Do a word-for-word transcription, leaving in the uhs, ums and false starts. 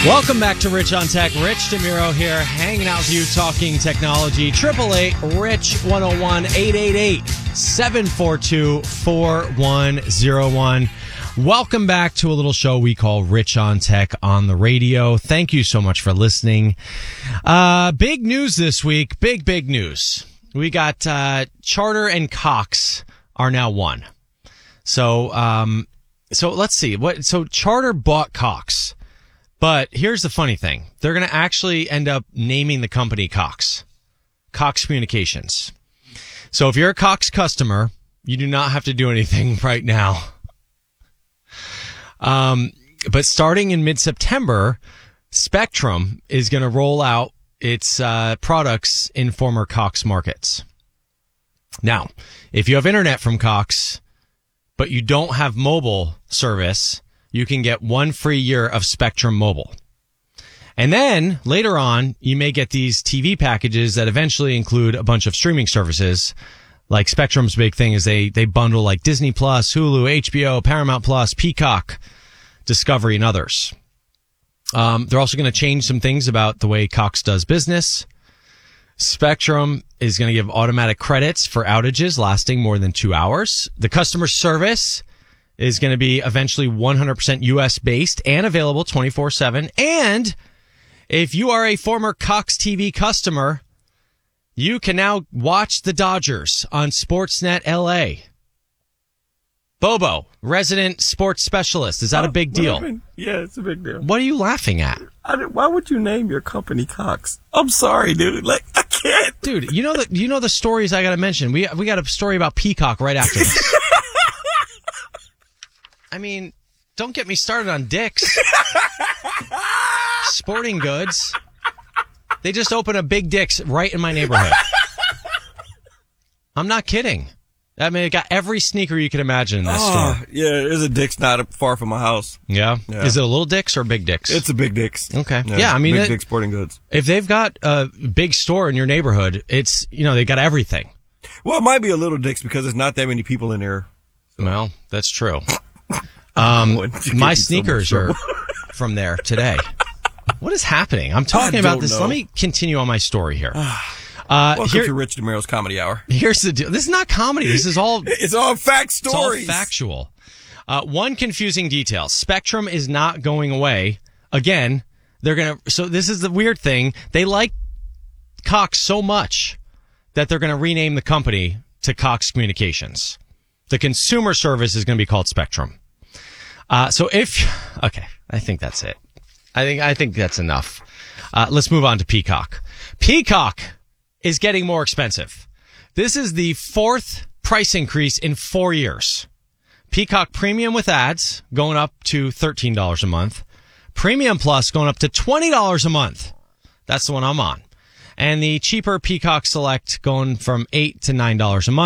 Welcome back to Rich on Tech. Rich DeMuro here, hanging out with you, talking technology. Triple eight Rich one oh one eight eight eight seven four two four one oh one. Welcome back to a little show we call Rich on Tech on the radio. Thank you so much for listening. Uh, big news this week. Big, big news. We got uh, Charter and Cox are now one. So, um, so let's see. What? So Charter bought Cox. But here's the funny thing. They're going to actually end up naming the company Cox. Cox Communications. So if you're a Cox customer, you do not have to do anything right now. Um, but starting in mid-September, Spectrum is going to roll out its uh, products in former Cox markets. Now, if you have internet from Cox, but you don't have mobile service, you can get one free year of Spectrum Mobile. And then later on, you may get these T V packages that eventually include a bunch of streaming services. Like Spectrum's big thing is they, they bundle like Disney Plus, Hulu, H B O, Paramount Plus, Peacock, Discovery, and others. Um, they're also going to change some things about the way Cox does business. Spectrum is going to give automatic credits for outages lasting more than two hours. The customer service is going to be eventually one hundred percent U S based and available twenty-four seven. And if you are a former Cox T V customer, you can now watch the Dodgers on Sportsnet L A. Bobo, resident sports specialist. Is that oh, a big deal? I mean, yeah, it's a big deal. What are you laughing at? I, why would you name your company Cox? I'm sorry, dude. Like, I can't. Dude, you know the you know the stories I got to mention. We we got a story about Peacock right after this. I mean, don't get me started on Dick's. Sporting Goods. They just opened a big Dick's right in my neighborhood. I'm not kidding. I mean, it got every sneaker you could imagine in that oh, store. Yeah, there's a Dick's not far from my house. Yeah? yeah? Is it a little Dick's or big Dick's? It's a big Dick's. Okay. Yeah, yeah I mean... Big it, Dick's Sporting Goods. If they've got a big store in your neighborhood, it's, you know, they got everything. Well, it might be a little Dick's because there's not that many people in there. Well, that's true. Um, my sneakers so are from there today. What is happening? I'm talking about this. Know. Let me continue on my story here. Uh, Welcome here, to Rich DeMuro's Comedy Hour. Here's the deal. This is not comedy. This is all... It's all fact stories. It's all factual. Uh, one confusing detail. Spectrum is not going away. Again, they're going to... So this is the weird thing. They like Cox so much that they're going to rename the company to Cox Communications. The consumer service is going to be called Spectrum. Uh, so if... Okay, I think that's it. I think I think that's enough. Uh, let's move on to Peacock. Peacock is getting more expensive. This is the fourth price increase in four years. Peacock Premium with ads going up to thirteen dollars a month. Premium Plus going up to twenty dollars a month. That's the one I'm on. And the cheaper Peacock Select going from eight to nine dollars a month.